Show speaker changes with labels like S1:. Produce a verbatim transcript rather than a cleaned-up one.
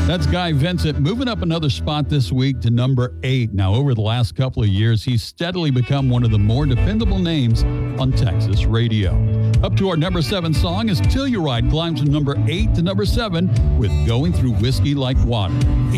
S1: That's Guy Vincent moving up another spot this week to number eight. Now, over the last couple of years, he's steadily become one of the more dependable names on Texas radio. Up to our number seven song is Telluride climbs from number eight to number seven with Going Through Whiskey Like Water.